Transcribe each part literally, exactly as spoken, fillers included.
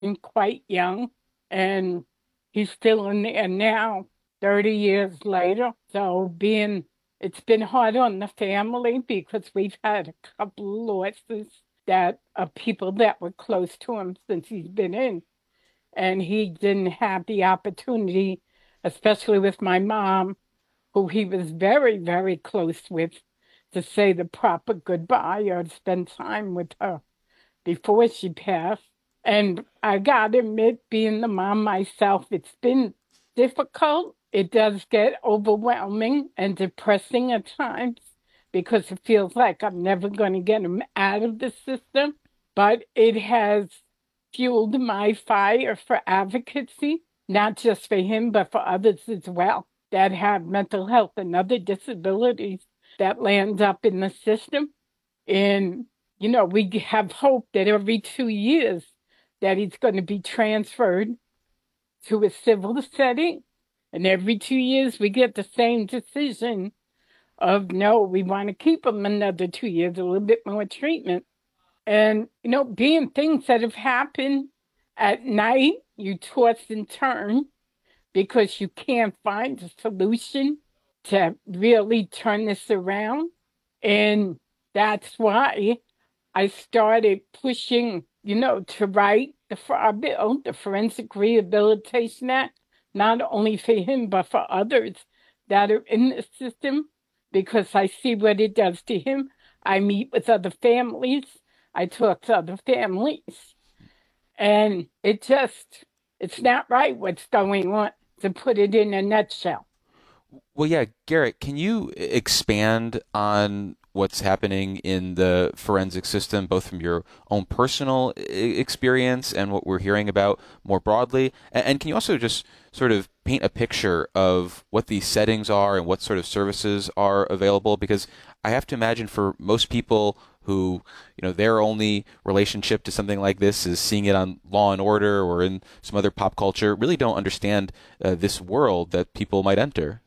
quite young, and he's still in there now, thirty years later. So being it's been hard on the family because we've had a couple losses that of people that were close to him since he's been in. And he didn't have the opportunity, especially with my mom, who he was very, very close with, to say the proper goodbye or to spend time with her before she passed. And I gotta admit, being the mom myself, it's been difficult. It does get overwhelming and depressing at times because it feels like I'm never going to get him out of the system. But it has fueled my fire for advocacy, not just for him, but for others as well that have mental health and other disabilities that land up in the system. And, you know, we have hope that every two years that he's going to be transferred to a civil setting. And every two years we get the same decision of no, we want to keep him another two years, a little bit more treatment. And, you know, being things that have happened at night, you toss and turn because you can't find a solution to really turn this around. And that's why I started pushing, you know, to write the for our bill, the Forensic Rehabilitation Act, not only for him, but for others that are in the system, because I see what it does to him. I meet with other families, I talk to other families, and it just, it's not right what's going on, to put it in a nutshell. Well, yeah, Garrett, can you expand on what's happening in the forensic system, both from your own personal e- experience and what we're hearing about more broadly? And, and can you also just sort of paint a picture of what these settings are and what sort of services are available? Because I have to imagine for most people who, you know, their only relationship to something like this is seeing it on Law and Order or in some other pop culture, really don't understand uh, this world that people might enter.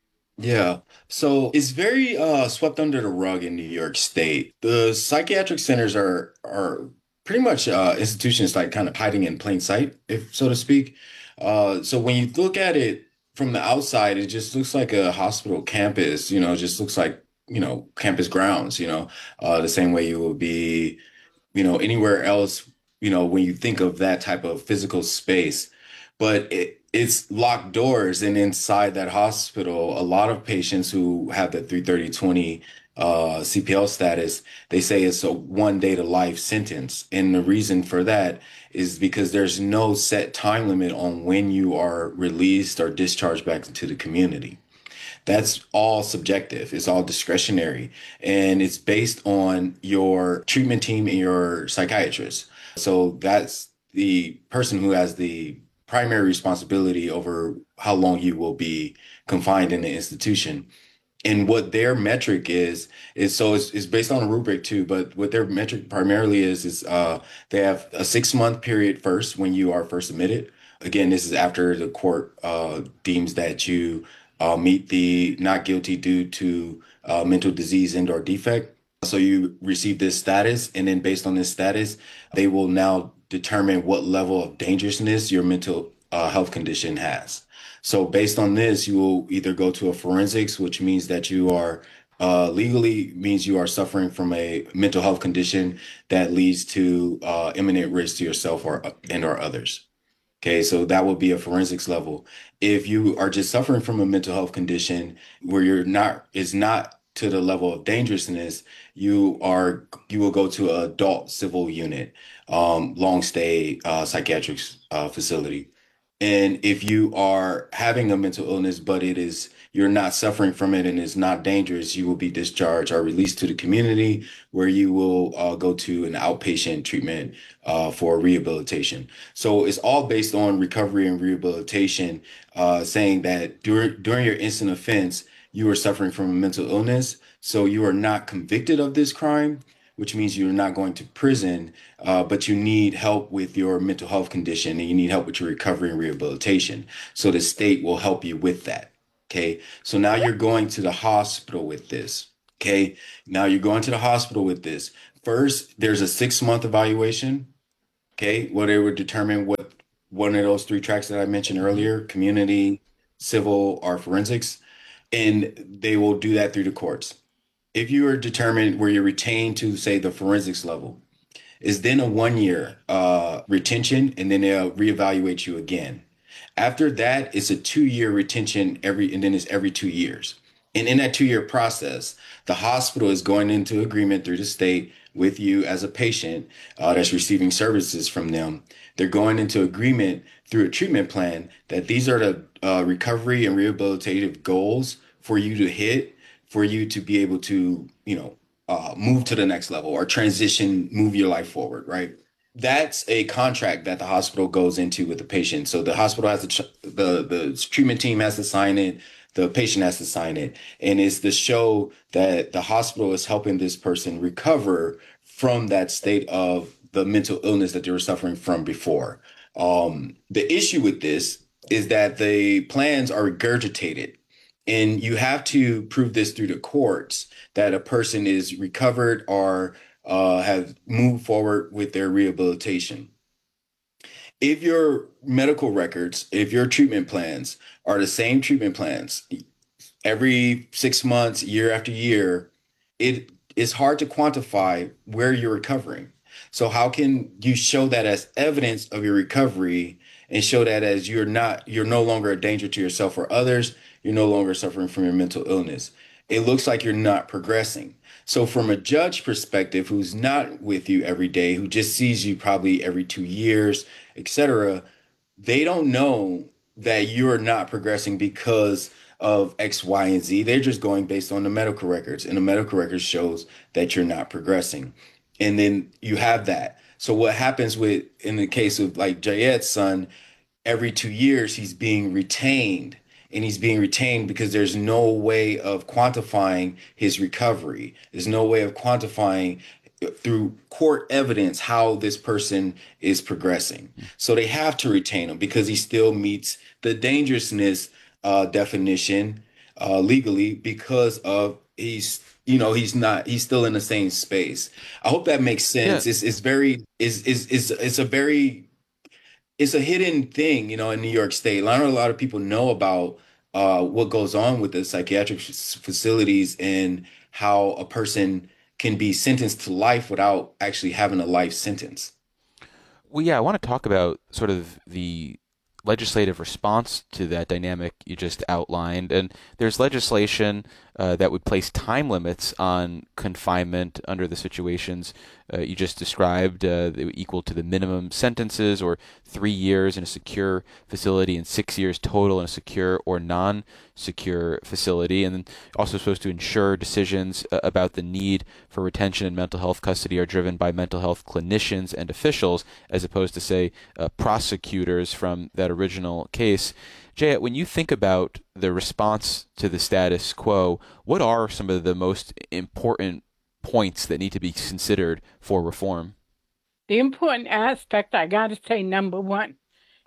Yeah. So it's very uh swept under the rug in New York State. The psychiatric centers are are pretty much uh institutions like kind of hiding in plain sight, if so to speak. Uh so when you look at it from the outside, it just looks like a hospital campus, you know, it just looks like, you know, campus grounds, you know, uh the same way you would be, you know, anywhere else, you know, when you think of that type of physical space. But it, it's locked doors, and inside that hospital, a lot of patients who have the three thirty twenty uh, C P L status, they say it's a one day to life sentence. And the reason for that is because there's no set time limit on when you are released or discharged back into the community. That's all subjective. It's all discretionary. And it's based on your treatment team and your psychiatrist. So that's the person who has the primary responsibility over how long you will be confined in the institution. And what their metric is, is so it's, it's based on a rubric too, but what their metric primarily is, is uh, they have a six month period first when you are first admitted. Again, this is after the court uh, deems that you uh, meet the not guilty due to uh, mental disease and or defect. So you receive this status, and then based on this status, they will now determine what level of dangerousness your mental uh, health condition has. So based on this, you will either go to a forensics, which means that you are uh, legally means you are suffering from a mental health condition that leads to uh, imminent risk to yourself or and or others. Okay, so that would be a forensics level. If you are just suffering from a mental health condition where you're not, is not to the level of dangerousness, you are, you will go to an adult civil unit, um, long stay uh, psychiatric uh, facility. And if you are having a mental illness, but it is, you're not suffering from it and it's not dangerous, you will be discharged or released to the community where you will uh, go to an outpatient treatment uh, for rehabilitation. So it's all based on recovery and rehabilitation, uh, saying that during during your instant offense, you are suffering from a mental illness. So you are not convicted of this crime, which means you're not going to prison, uh, but you need help with your mental health condition and you need help with your recovery and rehabilitation. So the state will help you with that. Okay. So now you're going to the hospital with this. Okay. Now you're going to the hospital with this. First, there's a six month evaluation. Okay, where they would determine what one of those three tracks that I mentioned Hmm. earlier, community, civil, or forensics, and they will do that through the courts. If you are determined where you're retained to, say, the forensics level, is then a one year uh, retention, and then they'll reevaluate you again. After that, it's a two year retention every, and then it's every two years. And in that two year process, the hospital is going into agreement through the state with you as a patient uh, that's receiving services from them. They're going into agreement through a treatment plan that these are the uh, recovery and rehabilitative goals for you to hit, for you to be able to, you know, uh, move to the next level or transition, move your life forward, right? That's a contract that the hospital goes into with the patient. So the hospital has to, tr- the the treatment team has to sign it, the patient has to sign it, and it's to show that the hospital is helping this person recover from that state of the mental illness that they were suffering from before. Um, the issue with this is that the plans are regurgitated, and you have to prove this through the courts that a person is recovered or uh, have moved forward with their rehabilitation. If your medical records, if your treatment plans are the same treatment plans every six months, year after year, it is hard to quantify where you're recovering. So how can you show that as evidence of your recovery and show that as you're not, you're no longer a danger to yourself or others, you're no longer suffering from your mental illness. It looks like you're not progressing. So from a judge perspective, who's not with you every day, who just sees you probably every two years, et cetera, they don't know that you're not progressing because of X, Y, and Z. They're just going based on the medical records, and the medical records shows that you're not progressing. And then you have that. So what happens with in the case of like Jayet's son, every two years he's being retained, and he's being retained because there's no way of quantifying his recovery. There's no way of quantifying through court evidence how this person is progressing. So they have to retain him because he still meets the dangerousness uh, definition uh, legally because of he's you know he's not he's still in the same space. I hope that makes Yeah. sense. It's it's very is is is it's a very it's a hidden thing, you know, in New York State. Not a lot of people know about uh, what goes on with the psychiatric f- facilities and how a person can be sentenced to life without actually having a life sentence. Well, yeah, I want to talk about sort of the legislative response to that dynamic you just outlined. And there's legislation uh, that would place time limits on confinement under the situations uh, you just described, uh, equal to the minimum sentences, or three years in a secure facility and six years total in a secure or non-secure facility. And then also supposed to ensure decisions uh, about the need for retention and mental health custody are driven by mental health clinicians and officials, as opposed to, say, uh, prosecutors from that original case. Jay, when you think about the response to the status quo, what are some of the most important points that need to be considered for reform? The important aspect, I got to say, number one,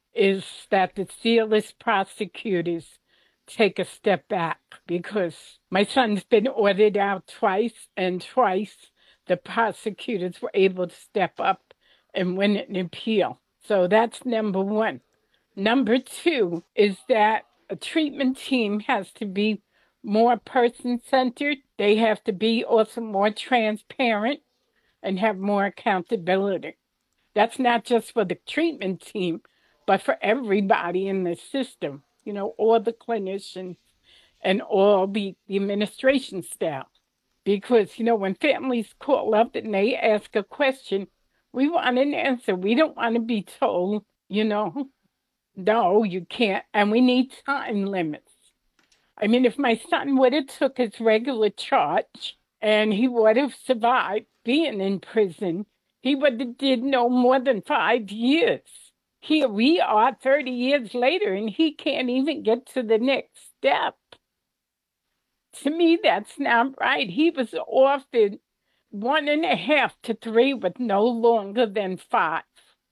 is that the fearless prosecutors take a step back because my son's been ordered out twice, and twice the prosecutors were able to step up and win an appeal. So that's number one. Number two is that a treatment team has to be more person centered. They have to be also more transparent and have more accountability. That's not just for the treatment team, but for everybody in the system, you know, all the clinicians and all the, the administration staff. Because, you know, when families call up and they ask a question, we want an answer. We don't want to be told, you know, no, you can't. And we need time limits. I mean, if my son would have took his regular charge and he would have survived being in prison, he would have did no more than five years. Here we are thirty years later and he can't even get to the next step. To me, that's not right. He was offered one and a half to three with no longer than five.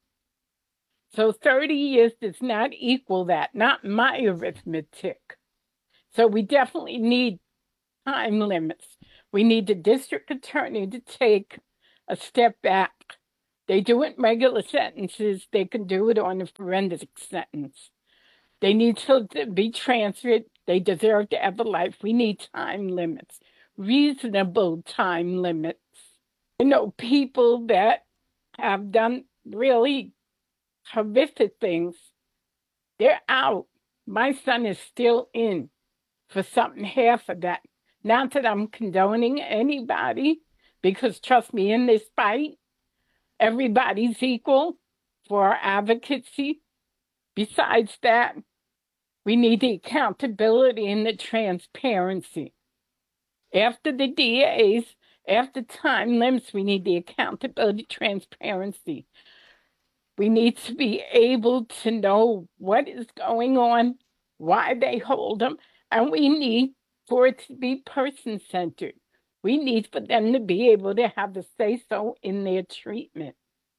So thirty years does not equal that, not my arithmetic. So we definitely need time limits. We need the district attorney to take a step back They do it in regular sentences. They can do it on a forensic sentence. They need to be transferred. They deserve to have a life. We need time limits, reasonable time limits. You know, people that have done really horrific things, they're out. My son is still in for something half of that. Not that I'm condoning anybody, because trust me, in this fight, everybody's equal for our advocacy. Besides that, we need the accountability and the transparency. After the D As, after time limits, we need the accountability, transparency. We need to be able to know what is going on, why they hold them, and we need for it to be person-centered. We need for them to be able to have the say-so in their treatment.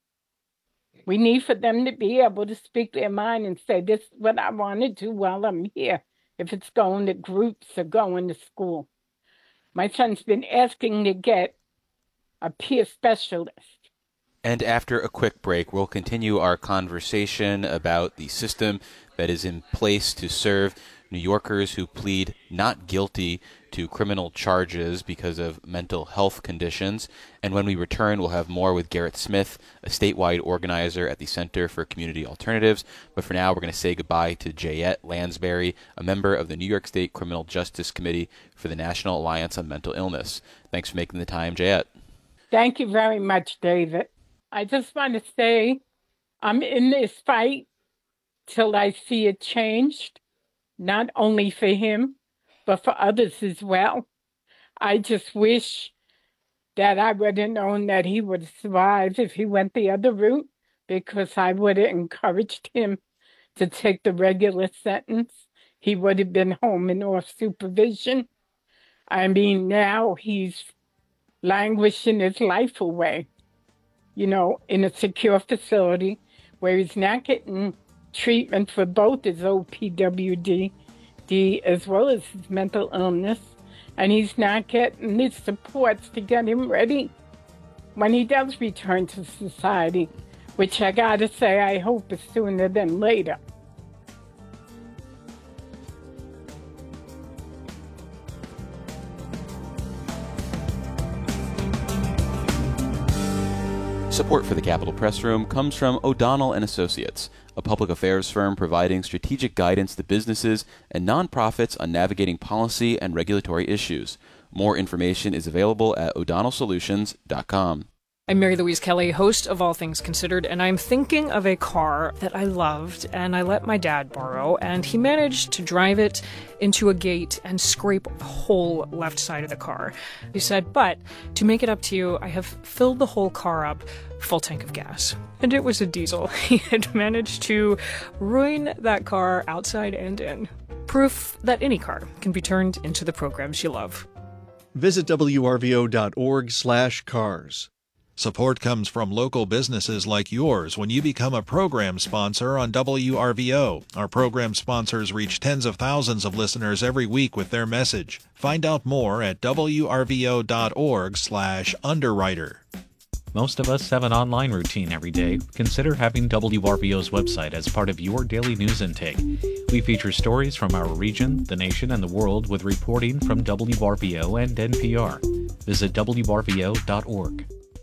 We need for them to be able to speak their mind and say, this is what I want to do while I'm here, if it's going to groups or going to school. My son's been asking to get a peer specialist. And after a quick break, we'll continue our conversation about the system that is in place to serve New Yorkers who plead not guilty to criminal charges because of mental health conditions. And when we return, we'll have more with Garrett Smith, a statewide organizer at the Center for Community Alternatives. But for now, we're going to say goodbye to Jayette Lansbury, a member of the New York State Criminal Justice Committee for the National Alliance on Mental Illness. Thanks for making the time, Jayette. Thank you very much, David. I just want to say I'm in this fight till I see it changed, not only for him, but for others as well. I just wish that I would have known that he would survive if he went the other route, because I would have encouraged him to take the regular sentence. He would have been home and off supervision. I mean, now he's languishing his life away, you know, in a secure facility where he's not getting treatment for both his O P W D as well as his mental illness, and he's not getting the supports to get him ready when he does return to society, which I gotta say I hope is sooner than later. Support for the Capitol Press Room comes from O'Donnell and Associates, a public affairs firm providing strategic guidance to businesses and nonprofits on navigating policy and regulatory issues. More information is available at o'donnell solutions dot com. I'm Mary Louise Kelly, host of All Things Considered, and I'm thinking of a car that I loved and I let my dad borrow, and he managed to drive it into a gate and scrape the whole left side of the car. He said, but to make it up to you, I have filled the whole car up, full tank of gas. And it was a diesel. He had managed to ruin that car outside and in. Proof that any car can be turned into the programs you love. Visit W R V O dot org slash cars. Support comes from local businesses like yours when you become a program sponsor on W R V O. Our program sponsors reach tens of thousands of listeners every week with their message. Find out more at W R V O dot org slash underwriter. Most of us have an online routine every day. Consider having W R V O's website as part of your daily news intake. We feature stories from our region, the nation, and the world with reporting from W R V O and N P R. Visit W R V O dot org.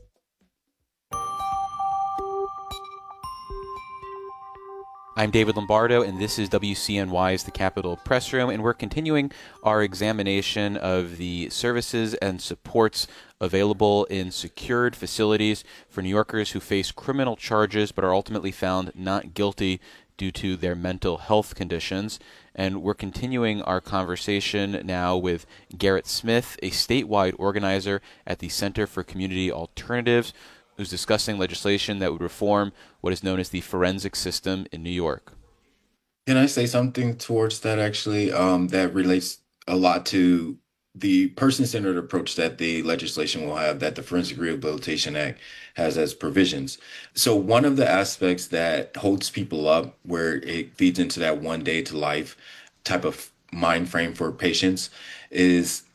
I'm David Lombardo, and this is W C N Y's The Capitol Press Room, and we're continuing our examination of the services and supports available in secured facilities for New Yorkers who face criminal charges but are ultimately found not guilty due to their mental health conditions. And we're continuing our conversation now with Garrett Smith, a statewide organizer at the Center for Community Alternatives, who's discussing legislation that would reform what is known as the forensic system in New York. Can I say something towards that actually? Um, that relates a lot to the person-centered approach that the legislation will have, that the Forensic Rehabilitation Act has as provisions. So one of the aspects that holds people up, where it feeds into that one day to life type of mind frame for patients, is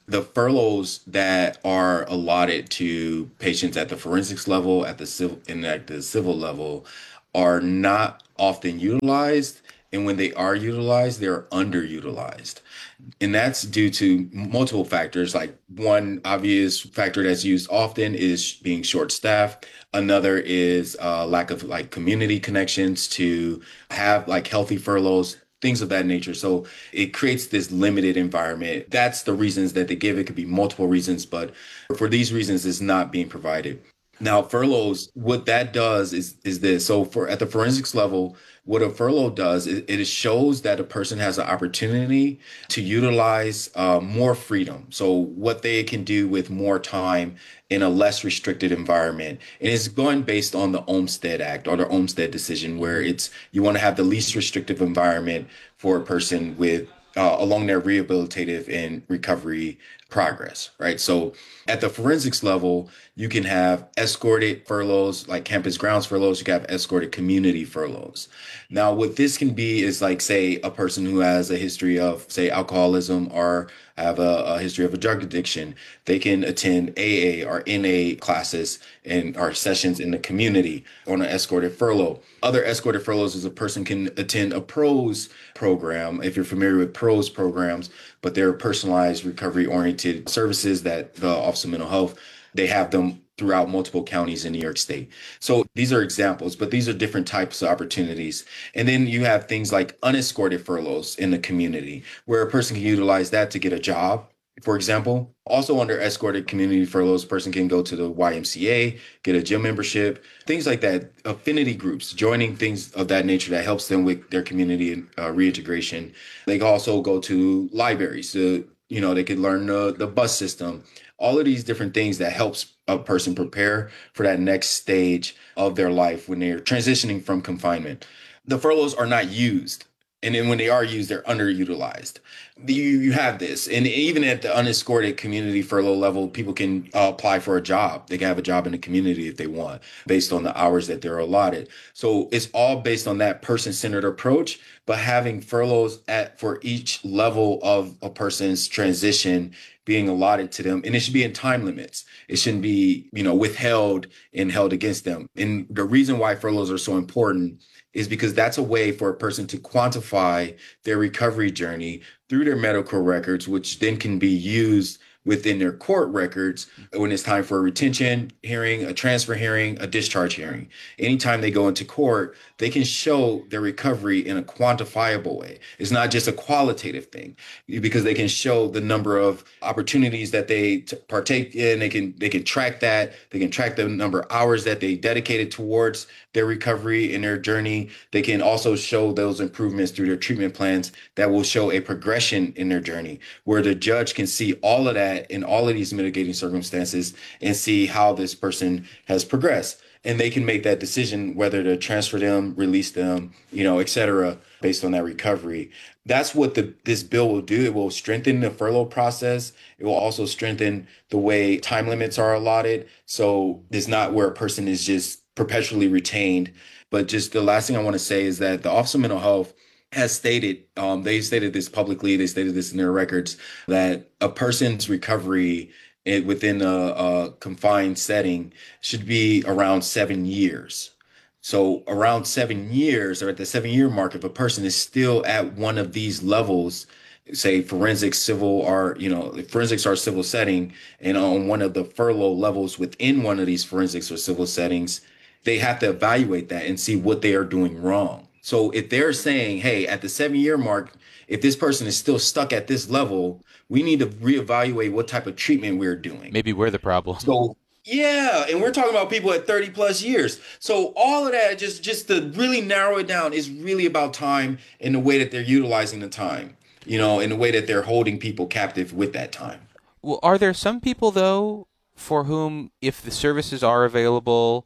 the furloughs that are allotted to patients at the forensics level, at the civil, and at the civil level, are not often utilized. And when they are utilized, they're underutilized. And that's due to multiple factors. Like one obvious factor that's used often is being short staffed. Another is uh, lack of like community connections to have like healthy furloughs, things of that nature. So it creates this limited environment. That's the reasons that they give. It could be multiple reasons, but for these reasons, it's not being provided. Now, furloughs, what that does is is this. So for at the forensics level, what a furlough does is it shows that a person has an opportunity to utilize uh, more freedom. So what they can do with more time in a less restricted environment. And it's going based on the Olmstead Act or the Olmstead decision, where it's you want to have the least restrictive environment for a person with uh, along their rehabilitative and recovery progress, right? So at the forensics level, you can have escorted furloughs, like campus grounds furloughs. You can have escorted community furloughs. Now, what this can be is like, say, a person who has a history of, say, alcoholism or have a, a history of a drug addiction. They can attend A A or N A classes and or sessions in the community on an escorted furlough. Other escorted furloughs is a person can attend a PROS program, if you're familiar with PROS programs, but they're personalized recovery-oriented services that the Office of Mental Health, they have them throughout multiple counties in New York State. So these are examples, but these are different types of opportunities. And then you have things like unescorted furloughs in the community, where a person can utilize that to get a job, for example. Also under escorted community furloughs, a person can go to the Y M C A, get a gym membership, things like that, affinity groups, joining things of that nature that helps them with their community uh, reintegration. They can also go to libraries, to, you know, they could learn the, the bus system, all of these different things that helps a person prepare for that next stage of their life when they're transitioning from confinement. The furloughs are not used. And then when they are used, they're underutilized. You, you have this. And even at the unescorted community furlough level, people can uh, apply for a job. They can have a job in the community if they want, based on the hours that they're allotted. So it's all based on that person-centered approach, but having furloughs at for each level of a person's transition being allotted to them. And it should be in time limits. It shouldn't be, you know, withheld and held against them. And the reason why furloughs are so important is because that's a way for a person to quantify their recovery journey through their medical records, which then can be used within their court records when it's time for a retention hearing, a transfer hearing, a discharge hearing. Anytime they go into court, they can show their recovery in a quantifiable way. It's not just a qualitative thing, because they can show the number of opportunities that they t- partake in. They can they can track that. They can track the number of hours that they dedicated towards their recovery and their journey. They can also show those improvements through their treatment plans that will show a progression in their journey, where the judge can see all of that in all of these mitigating circumstances and see how this person has progressed. And they can make that decision whether to transfer them, release them, you know, et cetera, based on that recovery. That's what the this bill will do. It will strengthen the furlough process. It will also strengthen the way time limits are allotted. So it's not where a person is just perpetually retained. But just the last thing I want to say is that the Office of Mental Health has stated, um, they stated this publicly, they stated this in their records, that a person's recovery within a, a confined setting should be around seven years. So around seven years, or at the seven-year mark, if a person is still at one of these levels, say forensics, civil, or, you know, forensics or civil setting, and on one of the furlough levels within one of these forensics or civil settings, they have to evaluate that and see what they are doing wrong. So if they're saying, hey, at the seven-year mark, if this person is still stuck at this level, we need to reevaluate what type of treatment we're doing. Maybe we're the problem. So, yeah, and we're talking about people at thirty plus years. So all of that, just, just to really narrow it down, is really about time and the way that they're utilizing the time, you know, and the way that they're holding people captive with that time. Well, are there some people, though, for whom, if the services are available,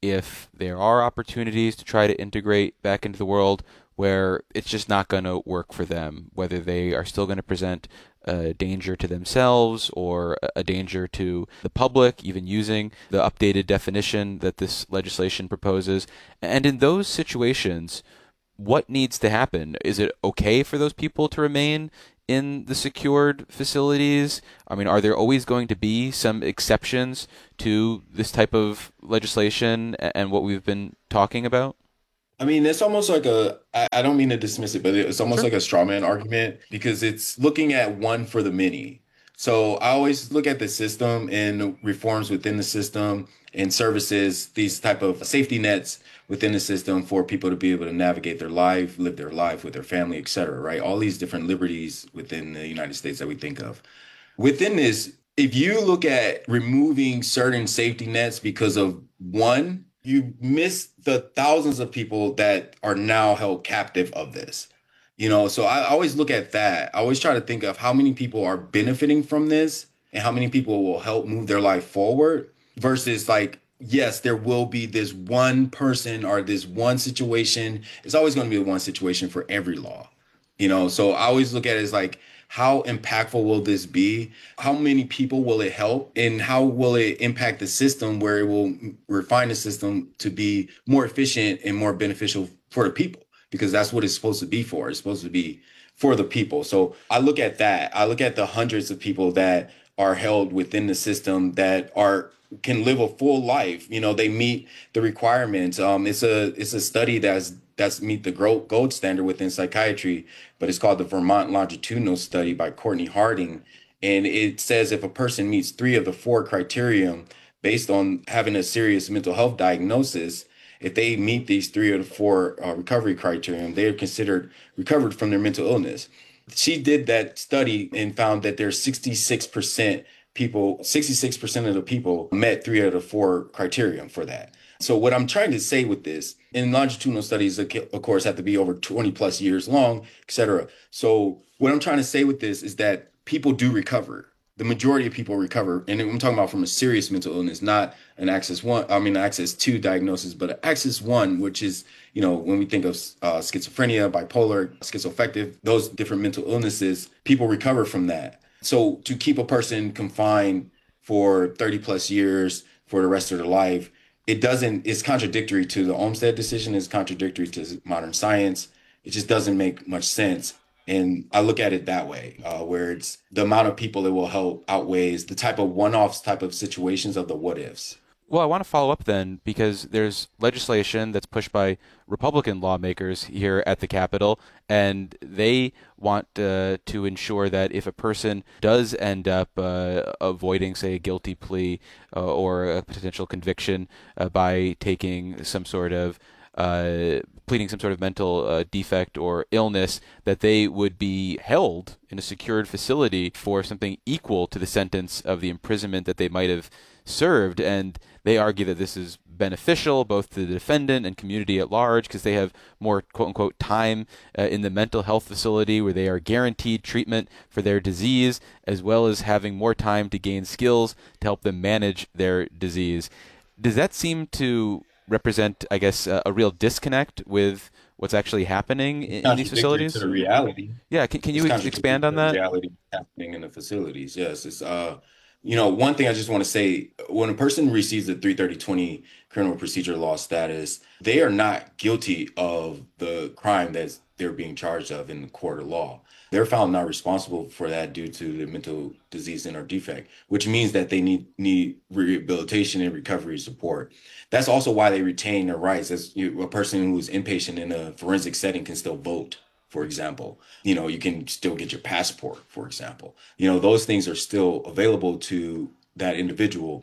if there are opportunities to try to integrate back into the world, where it's just not going to work for them, whether they are still going to present a danger to themselves or a danger to the public, even using the updated definition that this legislation proposes? And in those situations, what needs to happen? Is it okay for those people to remain in the secured facilities? I mean, are there always going to be some exceptions to this type of legislation and what we've been talking about? I mean, it's almost like a, I I don't mean to dismiss it, but it's almost Sure. like a straw man argument because it's looking at one for the many. So I always look at the system and reforms within the system and services, these type of safety nets within the system for people to be able to navigate their life, live their life with their family, et cetera, right? All these different liberties within the United States that we think of. Within this, if you look at removing certain safety nets because of one, you miss the thousands of people that are now held captive of this. You know, so I always look at that. I always try to think of how many people are benefiting from this and how many people will help move their life forward versus like, yes, there will be this one person or this one situation. It's always going to be one situation for every law. You know, so I always look at it as like, how impactful will this be? How many people will it help? And how will it impact the system where it will refine the system to be more efficient and more beneficial for the people? Because that's what it's supposed to be for. It's supposed to be for the people. So I look at that. I look at the hundreds of people that are held within the system that are can live a full life. You know, they meet the requirements. Um, it's a it's a study that's that's meet the gold standard within psychiatry, but it's called the Vermont Longitudinal Study by Courtney Harding. And it says if a person meets three of the four criteria based on having a serious mental health diagnosis, if they meet these three of the four uh, recovery criteria, they are considered recovered from their mental illness. She did that study and found that there's sixty-six percent people, sixty-six percent of the people met three out of four criteria for that. So what I'm trying to say with this, and longitudinal studies, of course, have to be over twenty plus years long, et cetera. So what I'm trying to say with this is that people do recover. The majority of people recover. And I'm talking about from a serious mental illness, not an Axis one, I mean, Axis two diagnosis, but an Axis one, which is, you know, when we think of uh, schizophrenia, bipolar, schizoaffective, those different mental illnesses, people recover from that. So to keep a person confined for thirty plus years for the rest of their life, it doesn't, it's contradictory to the Olmstead decision, it's contradictory to modern science. It just doesn't make much sense. And I look at it that way, uh, where it's the amount of people it will help outweighs the type of one-offs type of situations of the what ifs. Well, I want to follow up then, because there's legislation that's pushed by Republican lawmakers here at the Capitol, and they want uh, to ensure that if a person does end up uh, avoiding, say, a guilty plea uh, or a potential conviction uh, by taking some sort of uh, pleading some sort of mental uh, defect or illness, that they would be held in a secured facility for something equal to the sentence of the imprisonment that they might have served. And they argue that this is beneficial both to the defendant and community at large because they have more quote-unquote time uh, in the mental health facility where they are guaranteed treatment for their disease, as well as having more time to gain skills to help them manage their disease. Does that seem to represent, I guess, uh, a real disconnect with what's actually happening in, in these facilities? To the reality. Yeah, can, can you ex- expand on that? The reality happening in the facilities. Yes, it's uh, you know, one thing I just want to say: when a person receives a three thirty twenty criminal procedure law status, they are not guilty of the crime that they're being charged of in the court of law. They're found not responsible for that due to the mental disease and or defect, which means that they need need rehabilitation and recovery support. That's also why they retain their rights. As you, a person who's inpatient in a forensic setting can still vote, for example. You know, you can still get your passport, for example. You know, those things are still available to that individual.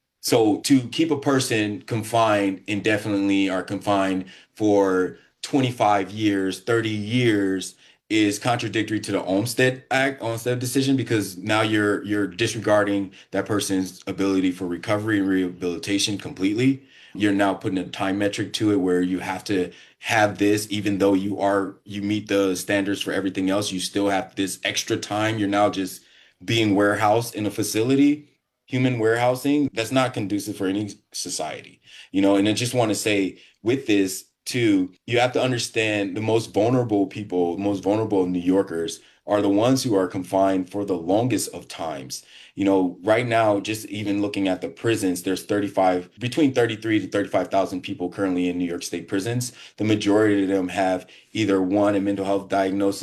So to keep a person confined indefinitely or confined for twenty-five years, thirty years is contradictory to the Olmstead Act, Olmstead decision, because now you're you're disregarding that person's ability for recovery and rehabilitation completely. You're now putting a time metric to it where you have to have this, even though you are you meet the standards for everything else, you still have this extra time. You're now just being warehoused in a facility. Human warehousing, that's not conducive for any society, you know. And I just want to say with this too, you have to understand the most vulnerable people, most vulnerable New Yorkers are the ones who are confined for the longest of times. You know, right now, just even looking at the prisons, there's thirty-five, between thirty-three to thirty-five thousand people currently in New York State prisons. The majority of them have either one, a mental health diagnosis,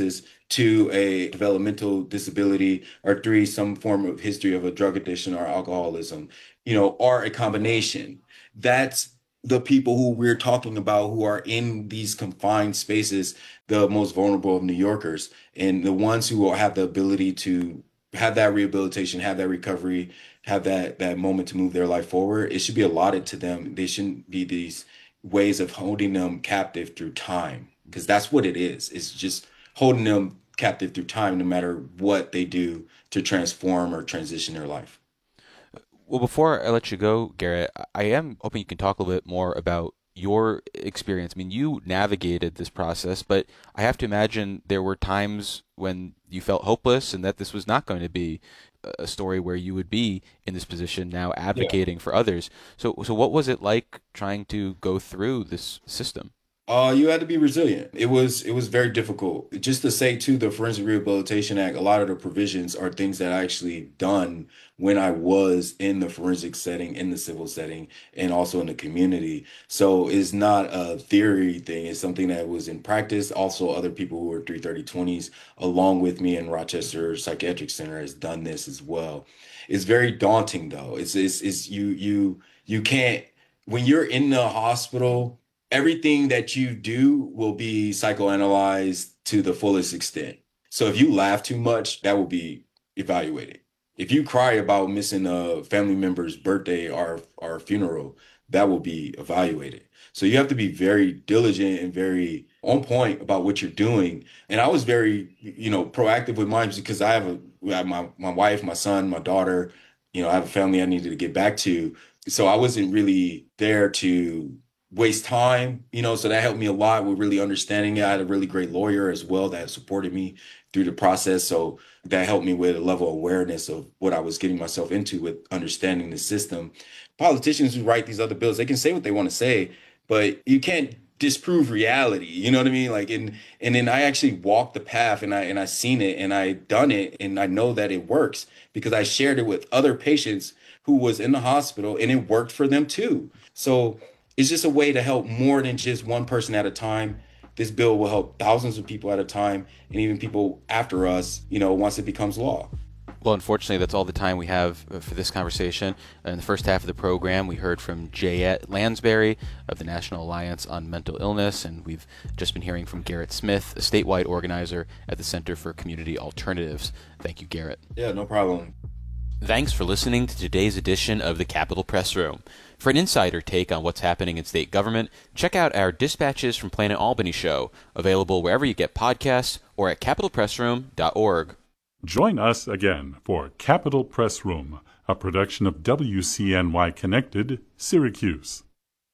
two, a developmental disability, or three, some form of history of a drug addiction or alcoholism, you know, or a combination. That's the people who we're talking about who are in these confined spaces, the most vulnerable of New Yorkers, and the ones who will have the ability to have that rehabilitation, have that recovery, have that that moment to move their life forward. It should be allotted to them. They shouldn't be these ways of holding them captive through time, because that's what it is. It's just holding them captive through time, no matter what they do to transform or transition their life. Well, before I let you go, Garrett, I am hoping you can talk a little bit more about your experience. I mean, you navigated this process, but I have to imagine there were times when you felt hopeless and that this was not going to be a story where you would be in this position now advocating yeah. for others. So, so what was it like trying to go through this system? Uh, you had to be resilient. It was it was very difficult. Just to say, too, the Forensic Rehabilitation Act, a lot of the provisions are things that I actually done when I was in the forensic setting, in the civil setting, and also in the community. So it's not a theory thing. It's something that was in practice. Also, other people who are three thirty twenties, along with me in Rochester Psychiatric Center, has done this as well. It's very daunting, though. It's it's, it's you you you can't, when you're in the hospital, everything that you do will be psychoanalyzed to the fullest extent. So if you laugh too much, that will be evaluated. If you cry about missing a family member's birthday or, or funeral, that will be evaluated. So you have to be very diligent and very on point about what you're doing. And I was very, you know, proactive with mine because I have a, I have my, my wife, my son, my daughter, you know, I have a family I needed to get back to. So I wasn't really there to waste time, you know, so that helped me a lot with really understanding it. I had a really great lawyer as well that supported me through the process. So that helped me with a level of awareness of what I was getting myself into with understanding the system. Politicians who write these other bills, they can say what they want to say, but you can't disprove reality. You know what I mean? Like, and, and then I actually walked the path and I, and I seen it and I done it. And I know that it works because I shared it with other patients who was in the hospital and it worked for them too. So it's just a way to help more than just one person at a time. This bill will help thousands of people at a time, and even people after us, you know, once it becomes law. Well, unfortunately, that's all the time we have for this conversation. In the first half of the program, we heard from Jayette Lansbury of the National Alliance on Mental Illness, and we've just been hearing from Garrett Smith, a statewide organizer at the Center for Community Alternatives. Thank you, Garrett. Yeah, no problem. Thanks for listening to today's edition of the Capitol Press Room. For an insider take on what's happening in state government, check out our Dispatches from Planet Albany show, available wherever you get podcasts or at capitol press room dot org. Join us again for Capitol Press Room, a production of W C N Y Connected, Syracuse.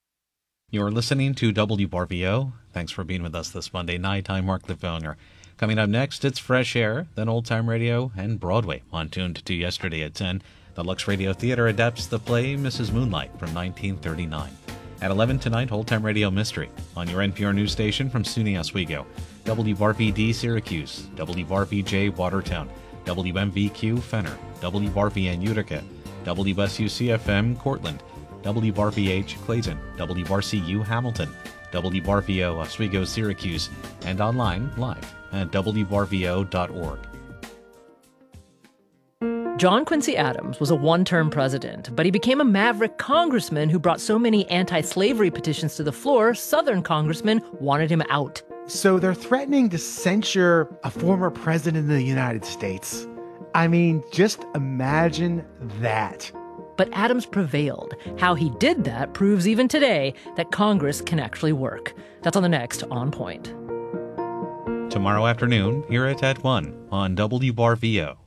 You're listening to W R V O. Thanks for being with us this Monday night. I'm Mark Livoner. Coming up next, it's Fresh Air, then Old Time Radio, and Broadway. On Tuned to Yesterday at ten, the Lux Radio Theater adapts the play Missus Moonlight from nineteen thirty-nine. At eleven tonight, Old Time Radio Mystery. On your N P R news station from SUNY Oswego, W R V D Syracuse, W R V J Watertown, W M V Q Fenner, W R V N Utica, W S U C F M Cortland, W R V H Clayton, W R C U Hamilton, W R V O Oswego Syracuse, and online live at W R V O dot org. John Quincy Adams was a one-term president, but he became a maverick congressman who brought so many anti-slavery petitions to the floor, Southern congressmen wanted him out. So they're threatening to censure a former president of the United States. I mean, just imagine that. But Adams prevailed. How he did that proves even today that Congress can actually work. That's on the next On Point. Tomorrow afternoon, hear it at one on W R V O.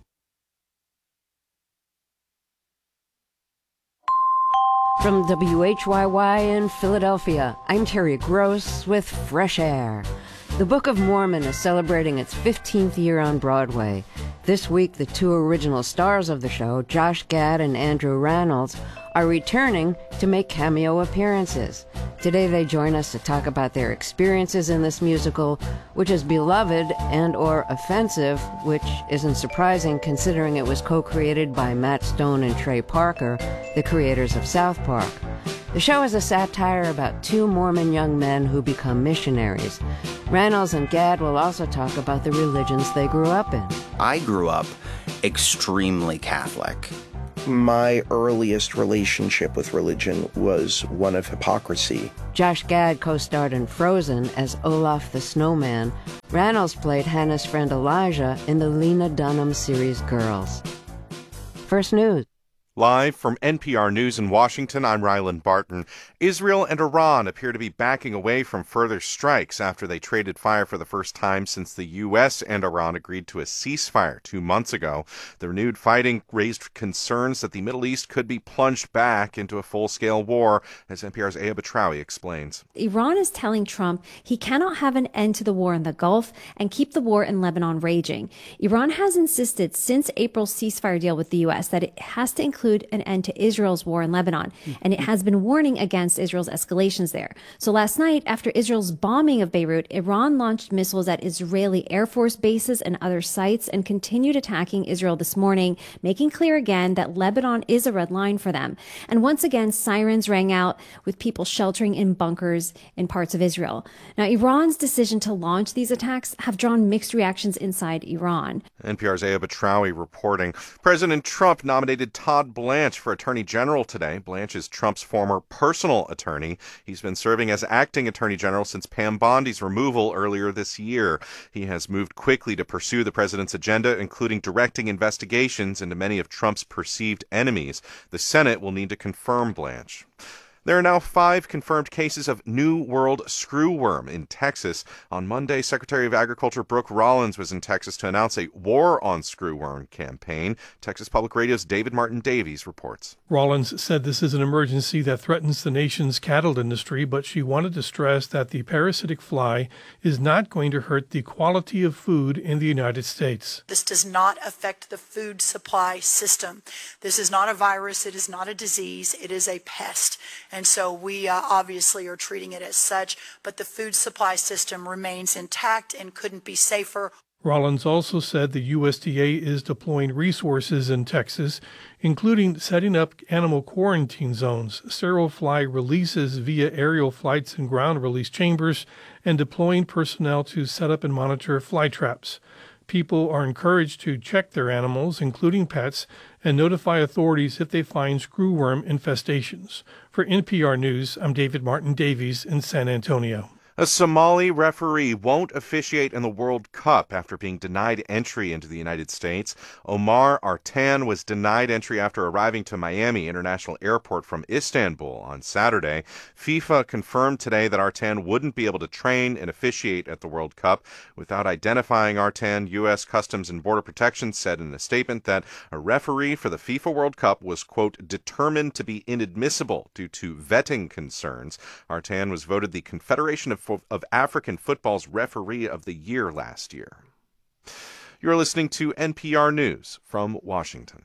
From W H Y Y in Philadelphia, I'm Terry Gross with Fresh Air. The Book of Mormon is celebrating its fifteenth year on Broadway. This week, the two original stars of the show, Josh Gad and Andrew Reynolds, are returning to make cameo appearances. Today they join us to talk about their experiences in this musical, which is beloved and or offensive, which isn't surprising considering it was co-created by Matt Stone and Trey Parker, the creators of South Park. The show is a satire about two Mormon young men who become missionaries. Reynolds and Gadd will also talk about the religions they grew up in. I grew up extremely Catholic. My earliest relationship with religion was one of hypocrisy. Josh Gad co-starred in Frozen as Olaf the Snowman. Reynolds played Hannah's friend Elijah in the Lena Dunham series Girls. First News. Live from N P R News in Washington, I'm Ryland Barton. Israel and Iran appear to be backing away from further strikes after they traded fire for the first time since the U S and Iran agreed to a ceasefire two months ago. The renewed fighting raised concerns that the Middle East could be plunged back into a full-scale war, as N P R's Aya Batrawi explains. Iran is telling Trump he cannot have an end to the war in the Gulf and keep the war in Lebanon raging. Iran has insisted since April's ceasefire deal with the U S that it has to include an end to Israel's war in Lebanon, and it has been warning against Israel's escalations there. So last night, after Israel's bombing of Beirut, Iran launched missiles at Israeli Air Force bases and other sites and continued attacking Israel this morning, making clear again that Lebanon is a red line for them. And once again, sirens rang out with people sheltering in bunkers in parts of Israel. Now, Iran's decision to launch these attacks have drawn mixed reactions inside Iran. N P R's Aya Batrawi reporting. President Trump nominated Todd Blanche for Attorney General today. Blanche is Trump's former personal attorney. He's been serving as acting Attorney General since Pam Bondi's removal earlier this year. He has moved quickly to pursue the president's agenda, including directing investigations into many of Trump's perceived enemies. The Senate will need to confirm Blanche. There are now five confirmed cases of New World screwworm in Texas. On Monday, Secretary of Agriculture Brooke Rollins was in Texas to announce a War on Screwworm campaign. Texas Public Radio's David Martin Davies reports. Rollins said this is an emergency that threatens the nation's cattle industry, but she wanted to stress that the parasitic fly is not going to hurt the quality of food in the United States. This does not affect the food supply system. This is not a virus. It is not a disease. It is a pest. And so we uh, obviously are treating it as such, but the food supply system remains intact and couldn't be safer. Rollins also said the U S D A is deploying resources in Texas, including setting up animal quarantine zones, sterile fly releases via aerial flights and ground release chambers, and deploying personnel to set up and monitor fly traps. People are encouraged to check their animals, including pets, and notify authorities if they find screwworm infestations. For N P R News, I'm David Martin Davies in San Antonio. A Somali referee won't officiate in the World Cup after being denied entry into the United States. Omar Artan was denied entry after arriving to Miami International Airport from Istanbul on Saturday. FIFA confirmed today that Artan wouldn't be able to train and officiate at the World Cup. Without identifying Artan, U S Customs and Border Protection said in a statement that a referee for the FIFA World Cup was, quote, determined to be inadmissible due to vetting concerns. Artan was voted the Confederation of of African Football's Referee of the Year last year. You're listening to N P R News from Washington.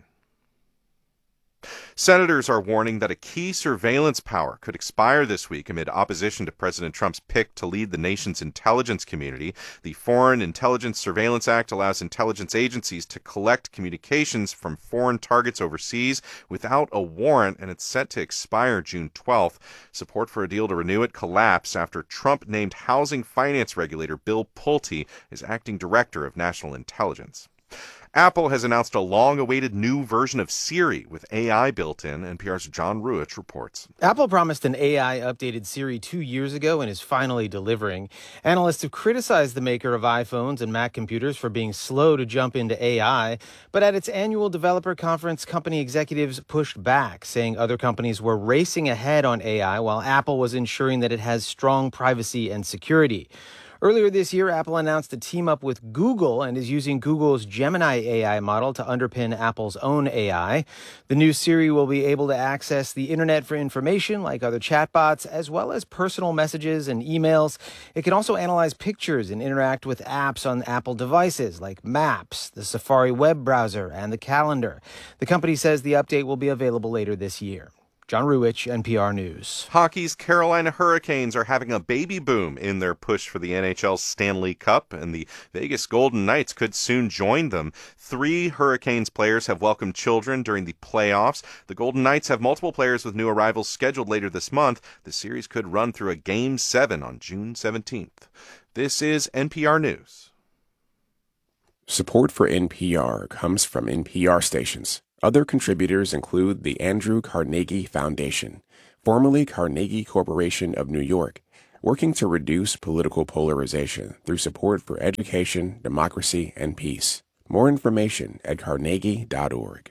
Senators are warning that a key surveillance power could expire this week amid opposition to President Trump's pick to lead the nation's intelligence community. The Foreign Intelligence Surveillance Act allows intelligence agencies to collect communications from foreign targets overseas without a warrant, and it's set to expire June twelfth. Support for a deal to renew it collapsed after Trump named housing finance regulator Bill Pulte as acting director of national intelligence. Apple has announced a long-awaited new version of Siri with A I built in. N P R's John Ruich reports. Apple promised an A I-updated Siri two years ago and is finally delivering. Analysts have criticized the maker of iPhones and Mac computers for being slow to jump into A I, but at its annual developer conference, company executives pushed back, saying other companies were racing ahead on A I while Apple was ensuring that it has strong privacy and security. Earlier this year, Apple announced a team-up with Google and is using Google's Gemini A I model to underpin Apple's own A I. The new Siri will be able to access the internet for information like other chatbots, as well as personal messages and emails. It can also analyze pictures and interact with apps on Apple devices like Maps, the Safari web browser, and the calendar. The company says the update will be available later this year. John Ruich, N P R News. Hockey's Carolina Hurricanes are having a baby boom in their push for the N H L's Stanley Cup, and the Vegas Golden Knights could soon join them. Three Hurricanes players have welcomed children during the playoffs. The Golden Knights have multiple players with new arrivals scheduled later this month. The series could run through a Game seven on June seventeenth. This is N P R News. Support for N P R comes from N P R stations. Other contributors include the Andrew Carnegie Foundation, formerly Carnegie Corporation of New York, working to reduce political polarization through support for education, democracy, and peace. More information at carnegie dot org.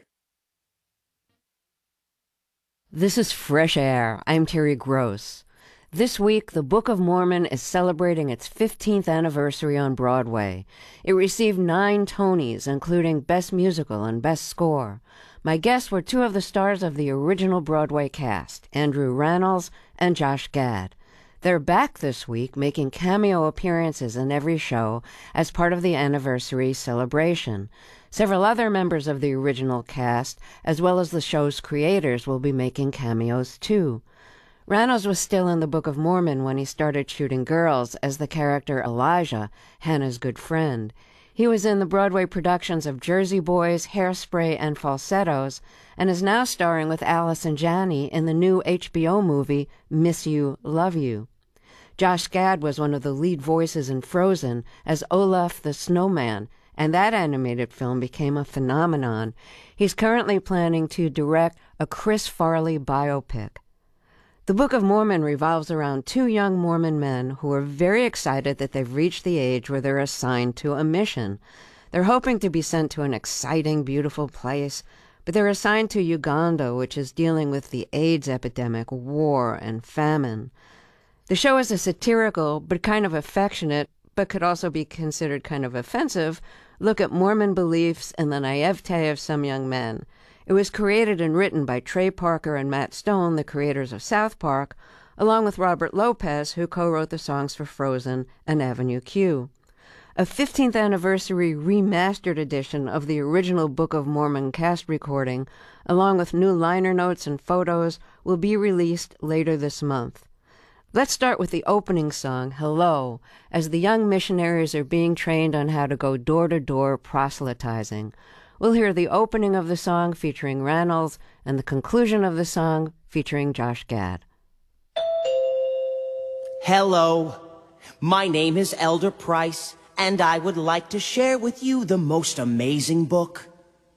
This is Fresh Air. I'm Terry Gross. This week, the Book of Mormon is celebrating its fifteenth anniversary on Broadway. It received nine Tonys, including Best Musical and Best Score. My guests were two of the stars of the original Broadway cast, Andrew Rannells and Josh Gad. They're back this week, making cameo appearances in every show as part of the anniversary celebration. Several other members of the original cast, as well as the show's creators, will be making cameos too. Rannells was still in the Book of Mormon when he started shooting girls as the character Elijah, Hannah's good friend. He was in the Broadway productions of Jersey Boys, Hairspray, and Falsettos, and is now starring with Allison Janney in the new H B O movie Miss You, Love You. Josh Gad was one of the lead voices in Frozen as Olaf the Snowman, and that animated film became a phenomenon. He's currently planning to direct a Chris Farley biopic. The Book of Mormon revolves around two young Mormon men who are very excited that they've reached the age where they're assigned to a mission. They're hoping to be sent to an exciting, beautiful place, but they're assigned to Uganda, which is dealing with the AIDS epidemic, war, and famine. The show is a satirical, but kind of affectionate, but could also be considered kind of offensive, look at Mormon beliefs and the naivete of some young men. It was created and written by Trey Parker and Matt Stone, the creators of South Park, along with Robert Lopez, who co-wrote the songs for Frozen and Avenue Q. A fifteenth anniversary remastered edition of the original Book of Mormon cast recording, along with new liner notes and photos, will be released later this month. Let's start with the opening song, Hello, as the young missionaries are being trained on how to go door-to-door proselytizing. We'll hear the opening of the song featuring Rannells and the conclusion of the song featuring Josh Gad. Hello, my name is Elder Price, and I would like to share with you the most amazing book.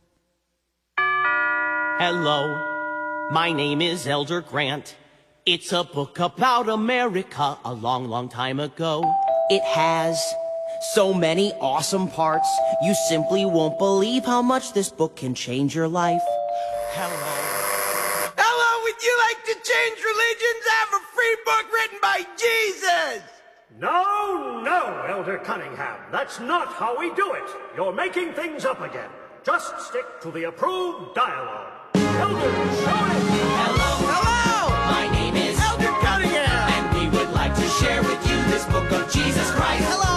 Hello, my name is Elder Grant. It's a book about America a long, long time ago. It has so many awesome parts, you simply won't believe how much this book can change your life. Hello. Hello, would you like to change religions? I have a free book written by Jesus! No, no, Elder Cunningham. That's not how we do it. You're making things up again. Just stick to the approved dialogue. Elder, show it! Hello. Hello! My name is Elder Cunningham, and we would like to share with you this book of Jesus Christ. Hello!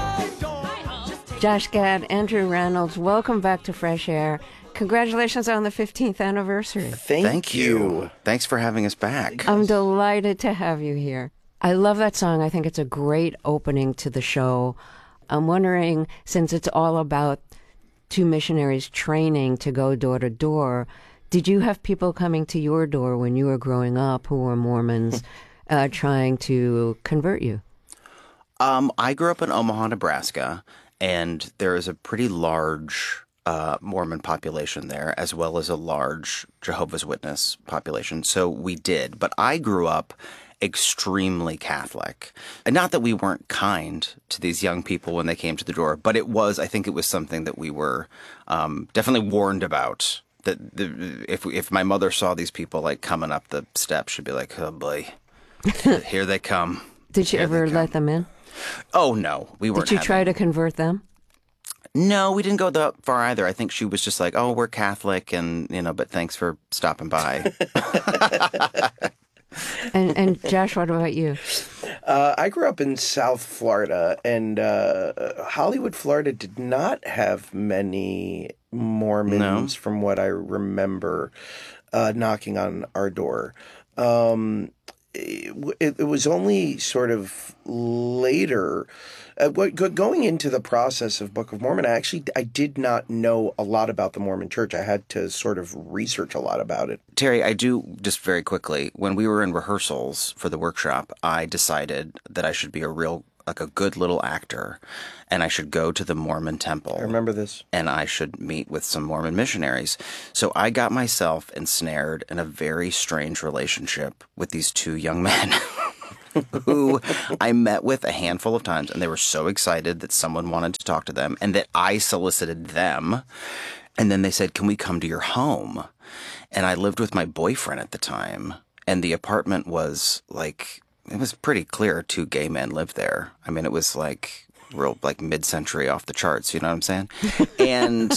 Josh Gad, Andrew Rannells, welcome back to Fresh Air. Congratulations on the fifteenth anniversary. Thank, Thank you. you. Thanks for having us back. I'm delighted to have you here. I love that song. I think it's a great opening to the show. I'm wondering, since it's all about two missionaries training to go door to door, did you have people coming to your door when you were growing up who were Mormons uh, trying to convert you? Um, I grew up in Omaha, Nebraska. And there is a pretty large uh, Mormon population there, as well as a large Jehovah's Witness population. So we did. But I grew up extremely Catholic. And not that we weren't kind to these young people when they came to the door, but it was, I think it was something that we were um, definitely warned about. That the, if if my mother saw these people like coming up the steps, she'd be like, oh boy, here they come. Did you here ever let them in? Oh, no, we weren't. Did you having... try to convert them? No, we didn't go that far either. I think she was just like, oh, we're Catholic and, you know, but thanks for stopping by. and, and Josh, what about you? Uh, I grew up in South Florida, and uh, Hollywood, Florida did not have many Mormons, no. from what I remember, uh, knocking on our door. Um It, it was only sort of later, uh, going into the process of Book of Mormon, I actually, I did not know a lot about the Mormon Church. I had to sort of research a lot about it. Terry, I do, just very quickly, when we were in rehearsals for the workshop, I decided that I should be a real like a good little actor, and I should go to the Mormon temple. I remember this. And I should meet with some Mormon missionaries. So I got myself ensnared in a very strange relationship with these two young men who I met with a handful of times, and they were so excited that someone wanted to talk to them and that I solicited them. And then they said, can we come to your home? And I lived with my boyfriend at the time, and the apartment was like, it was pretty clear two gay men lived there. I mean, it was like real, like mid-century off the charts, you know what I'm saying? And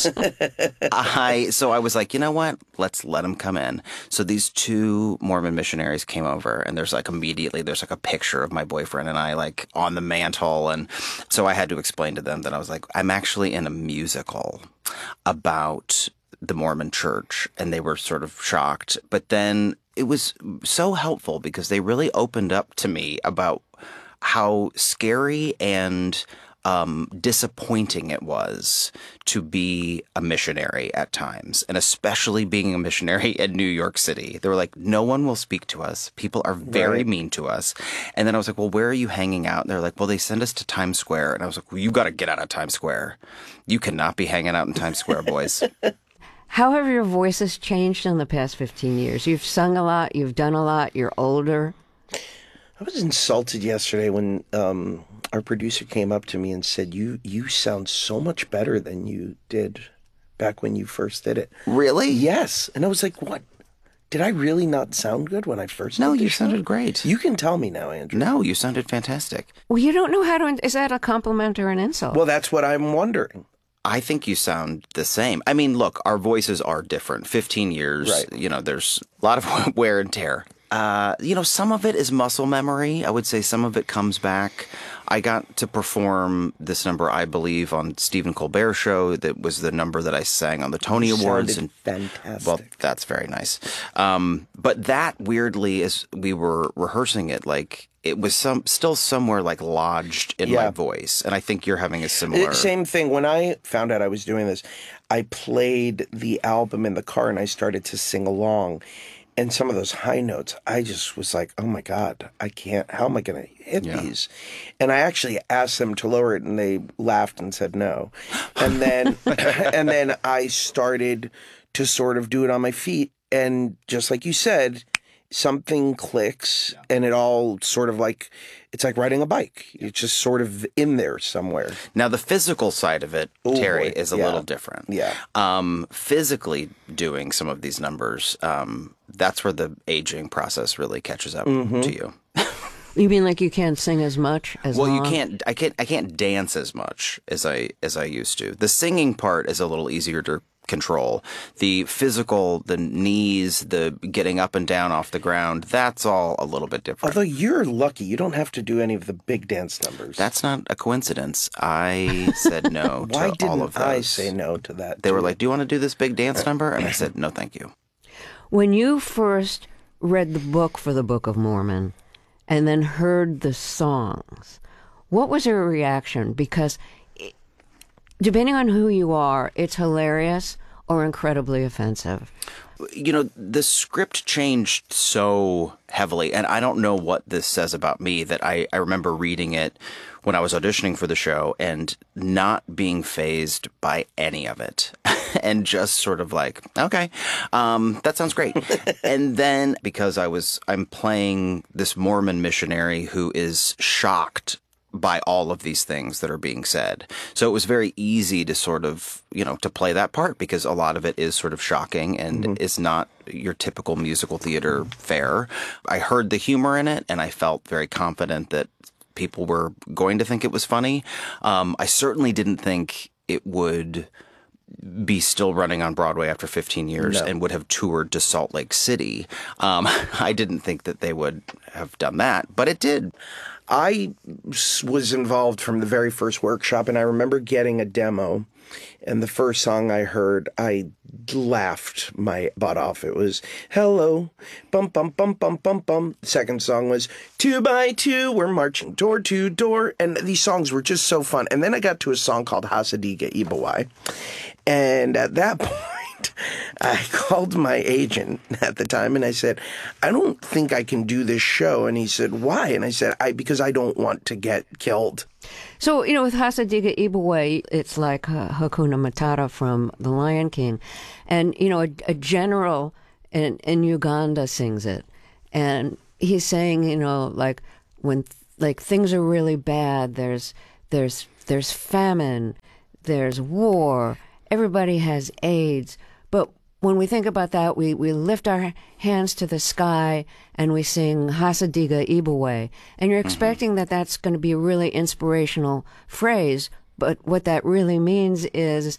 I, so I was like, you know what? Let's let them come in. So these two Mormon missionaries came over, and there's like immediately, there's like a picture of my boyfriend and I like on the mantle. And so I had to explain to them that I was like, I'm actually in a musical about the Mormon church, and they were sort of shocked. But then it was so helpful because they really opened up to me about how scary and um, disappointing it was to be a missionary at times, and especially being a missionary in New York City. They were like, no one will speak to us. People are very Right. mean to us. And then I was like, well, where are you hanging out? And they're like, well, they send us to Times Square. And I was like, well, you got to get out of Times Square. You cannot be hanging out in Times Square, boys. How have your voices changed in the past fifteen years? You've sung a lot, you've done a lot, you're older. I was insulted yesterday when um, our producer came up to me and said, you you sound so much better than you did back when you first did it. Really? Yes. And I was like, what? Did I really not sound good when I first No, did this you show? sounded great. You can tell me now, Andrew. No, you sounded fantastic. Well, you don't know how to, is that a compliment or an insult? Well, that's what I'm wondering. I think you sound the same. I mean, look, our voices are different. fifteen years, Right. you know, there's a lot of wear and tear. Uh, you know, some of it is muscle memory. I would say some of it comes back. I got to perform this number, I believe, on Stephen Colbert's show. That was the number that I sang on the Tony You Awards. sounded and fantastic. Well, that's very nice. Um, but that weirdly, as we were rehearsing it, like it was some still somewhere like lodged in my Yeah. voice. And I think you're having a similar. Uh, Same thing. When I found out I was doing this, I played the album in the car and I started to sing along. And some of those high notes, I just was like, oh my God, I can't, how am I going to hit Yeah. these? And I actually asked them to lower it and they laughed and said no. And then, and then I started to sort of do it on my feet. And just like you said, something clicks and it all sort of like, it's like riding a bike. It's just sort of in there somewhere. Now, the physical side of it, Oh, Terry, boy. is a Yeah. little different. Yeah. Um, physically doing some of these numbers, um, that's where the aging process really catches up Mhm. to you. You mean like you can't sing as much as Well, you long? can't. I can't. I can't dance as much as I as I used to. The singing part is a little easier to control. The physical, the knees, the getting up and down off the ground, that's all a little bit different. Although you're lucky, you don't have to do any of the big dance numbers. That's not a coincidence. I said no to Why all didn't of those. I say no to that? They were too? like, "Do you want to do this big dance number?" And I said, "No, thank you." When you first read the book for the Book of Mormon and then heard the songs, what was your reaction? Because it, depending on who you are, it's hilarious or incredibly offensive. You know, the script changed so heavily, and I don't know what this says about me, that I, I remember reading it when I was auditioning for the show and not being fazed by any of it. And just sort of like, okay, um, that sounds great. And then because I was, I'm playing this Mormon missionary who is shocked by all of these things that are being said. So it was very easy to sort of, you know, to play that part because a lot of it is sort of shocking and mm-hmm. is not your typical musical theater fare. I heard the humor in it and I felt very confident that people were going to think it was funny. Um, I certainly didn't think it would be still running on Broadway after fifteen years No. and would have toured to Salt Lake City. Um, I didn't think that they would have done that, but it did. I was involved from the very first workshop, and I remember getting a demo, and the first song I heard, I laughed my butt off. It was, hello, bum, bum, bum, bum, bum, bum. The second song was, two by two, we're marching door to door. And these songs were just so fun. And then I got to a song called Hasadiga Ibawai. And at that point, I called my agent at the time and I said, I don't think I can do this show. And he said, why? And I said, I because I don't want to get killed. So, you know, with Hasadiga Ibwe, it's like uh, Hakuna Matata from The Lion King. And, you know, a, a general in, in Uganda sings it. And he's saying, you know, like when like things are really bad, there's there's there's famine, there's war, everybody has AIDS. But when we think about that, we, we lift our hands to the sky and we sing Hasadiga Ibwe. And you're expecting mm-hmm. that that's going to be a really inspirational phrase. But what that really means is,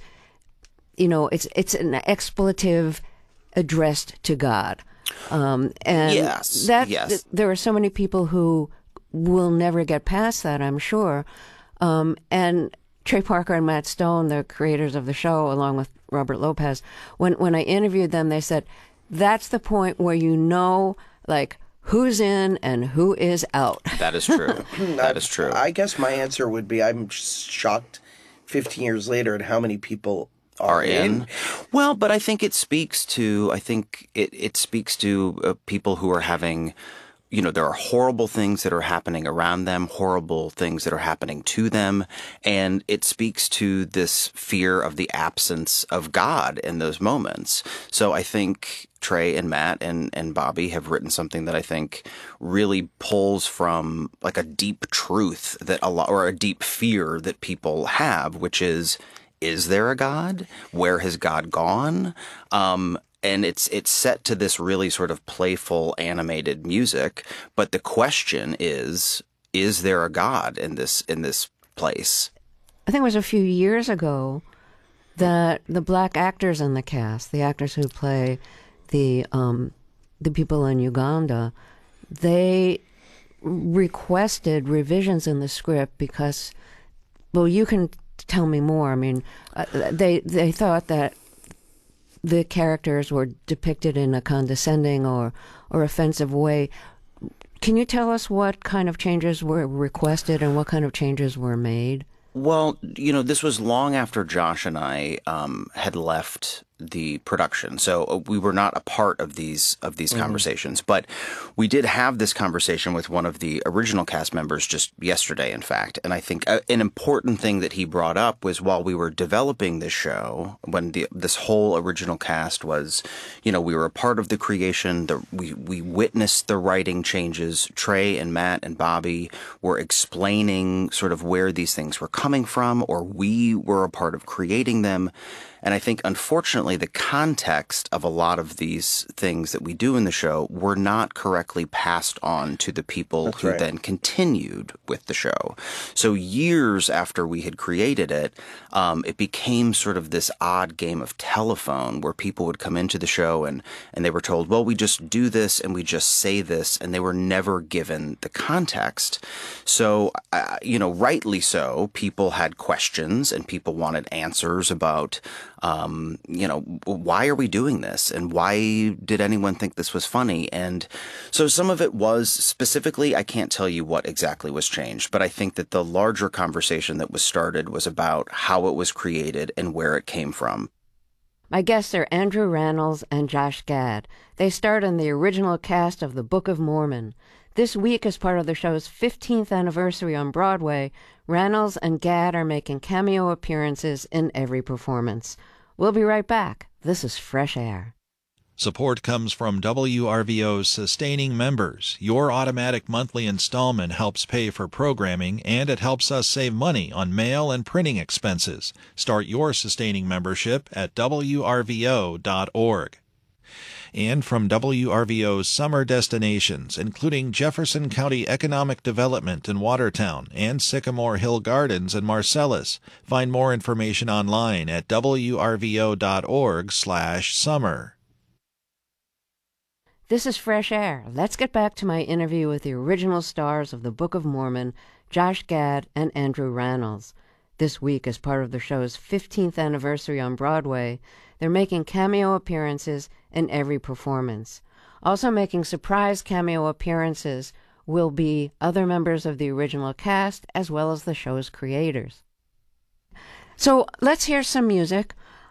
you know, it's it's an expletive addressed to God. Um, and yes, that, yes. th- there are so many people who will never get past that, I'm sure. Um, and Trey Parker and Matt Stone, the creators of the show, along with Robert Lopez, when, when I interviewed them, they said, that's the point where you know, like, who's in and who is out. That is true. That is true. I guess my answer would be I'm shocked fifteen years later at how many people are, are in. in. Well, but I think it speaks to, I think it, it speaks to uh, people who are having, you know, there are horrible things that are happening around them, horrible things that are happening to them. And it speaks to this fear of the absence of God in those moments. So I think Trey and Matt and, and Bobby have written something that I think really pulls from like a deep truth that a lot, or a deep fear that people have, which is, is there a God? Where has God gone? Um, And it's it's set to this really sort of playful, animated music. But the question is, is there a God in this in this place? I think it was a few years ago that the black actors in the cast, the actors who play the um, the people in Uganda, they requested revisions in the script because, well, you can tell me more. I mean, uh, they they thought that the characters were depicted in a condescending or, or offensive way. Can you tell us what kind of changes were requested and what kind of changes were made? Well, you know, this was long after Josh and I um, had left the production, so we were not a part of these of these mm-hmm. conversations. But we did have this conversation with one of the original cast members just yesterday, in fact. And I think a, an important thing that he brought up was while we were developing this show, when the, this whole original cast was, you know, we were a part of the creation. The, we we witnessed the writing changes. Trey and Matt and Bobby were explaining sort of where these things were coming from, or we were a part of creating them. And I think, unfortunately, the context of a lot of these things that we do in the show were not correctly passed on to the people That's who right. then continued with the show. So years after we had created it, um, it became sort of this odd game of telephone where people would come into the show and, and they were told, well, we just do this and we just say this, and they were never given the context. So, uh, you know, rightly so, people had questions and people wanted answers about Um, you know, why are we doing this? And why did anyone think this was funny? And so some of it was specifically, I can't tell you what exactly was changed, but I think that the larger conversation that was started was about how it was created and where it came from. My guests are Andrew Rannells and Josh Gad. They starred in the original cast of The Book of Mormon. This week, as part of the show's fifteenth anniversary on Broadway, Rannells and Gad are making cameo appearances in every performance. We'll be right back. This is Fresh Air. Support comes from W R V O's sustaining members. Your automatic monthly installment helps pay for programming, and it helps us save money on mail and printing expenses. Start your sustaining membership at W R V O dot org. And from W R V O's summer destinations, including Jefferson County Economic Development in Watertown and Sycamore Hill Gardens in Marcellus. Find more information online at W R V O dot org slash summer. This is Fresh Air. Let's get back to my interview with the original stars of The Book of Mormon, Josh Gad and Andrew Rannells. This week, as part of the show's fifteenth anniversary on Broadway, they're making cameo appearances in every performance. Also making surprise cameo appearances will be other members of the original cast as well as the show's creators. So let's hear some music.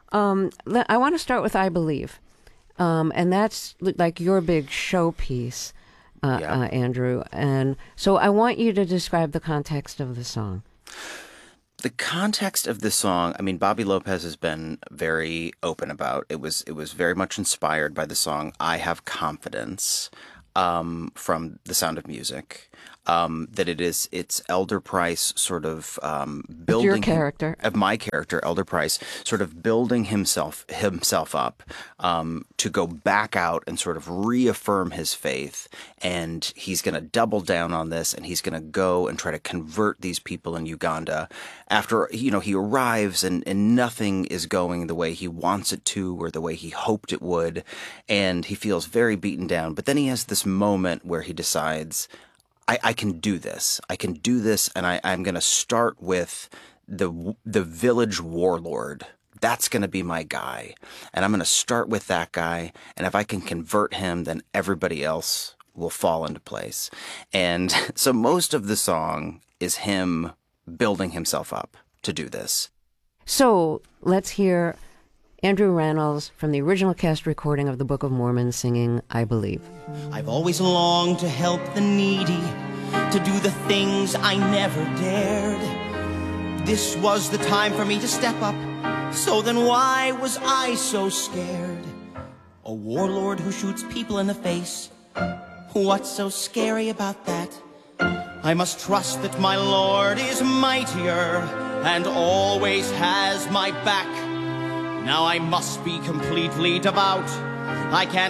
Um, le- I want to start with I Believe. Um, and that's l- like your big showpiece, uh, Yeah. uh, Andrew. And so I want you to describe the context of the song. The context of the song, I mean, Bobby Lopez has been very open about. It was it was very much inspired by the song "I Have Confidence" um, from The Sound of Music. Um, that it is, it's Elder Price sort of um, building Your character of my character, Elder Price, sort of building himself himself up um, to go back out and sort of reaffirm his faith, and he's going to double down on this, and he's going to go and try to convert these people in Uganda. After you know he arrives and and nothing is going the way he wants it to or the way he hoped it would, and he feels very beaten down. But then he has this moment where he decides, I, I can do this. I can do this, and I, I'm going to start with the the village warlord. That's going to be my guy, and I'm going to start with that guy. And if I can convert him, then everybody else will fall into place. And so most of the song is him building himself up to do this. So let's hear Andrew Rannells from the original cast recording of the Book of Mormon singing I Believe. I've always longed to help the needy, to do the things I never dared. This was the time for me to step up, so then why was I so scared? A warlord who shoots people in the face, what's so scary about that? I must trust that my Lord is mightier and always has my back. Now I must be completely devout. I can't